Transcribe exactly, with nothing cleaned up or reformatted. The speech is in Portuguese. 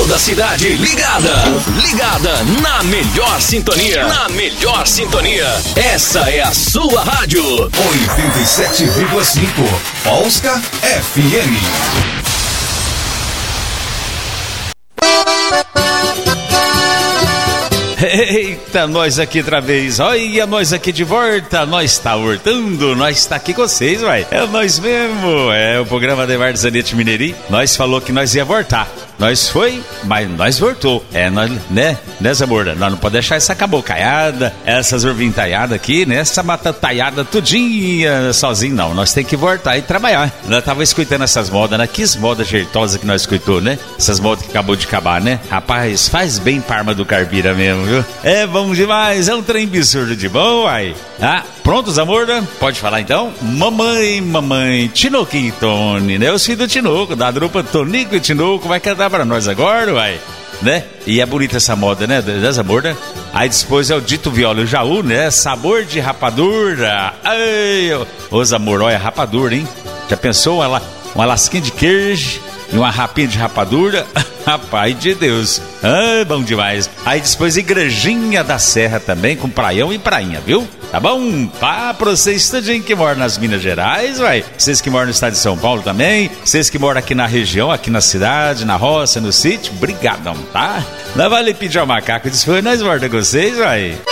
da cidade ligada. Ligada na melhor sintonia. Na melhor sintonia. Essa é a sua rádio. oitenta e sete vírgula cinco. Polska F M. Eita, nós aqui outra vez, olha nós aqui de volta, nós tá voltando, nós tá aqui com vocês, vai, é nós mesmo, é o programa da Eduardo Zanetti Mineirinho, nós falou que nós ia voltar, nós foi, mas nós voltou, é, nós, né, né, Zamorda, nós não podemos deixar essa cabocaiada, essas urvintaiadas aqui, né, essa matataiada tudinha sozinho, não, nós tem que voltar e trabalhar, nós tava escutando essas modas, né, que modas jeitosas que nós escutou, né, essas modas que acabou de acabar, né, rapaz, faz bem pra arma do Carbira mesmo, viu? É bom demais, é um trem absurdo de bom, ai. Ah, prontos, amor? Pode falar então? Mamãe, mamãe, Tinoco e Tony, né? Os filhos do Tinoco, da dupla Tonico e Tinoco, vai cantar pra nós agora, vai, né? E é bonita essa moda, né? Dessa moda. Aí depois é o Dito Viola e o Jaú, né? Sabor de rapadura. Ai, os amor, olha, rapadura, hein? Já pensou uma, uma lasquinha de queijo e uma rapinha de rapadura? Rapaz de Deus, ah, bom demais. Aí depois Igrejinha da Serra também, com praião e prainha, viu? Tá bom? Pá, pra vocês tudinho que moram nas Minas Gerais, vai. Vocês que moram no estado de São Paulo também, vocês que moram aqui na região, aqui na cidade, na roça, no sítio, brigadão, tá? Lá vai lhe pedir ao macaco, disse, foi, nós volta com vocês, vai.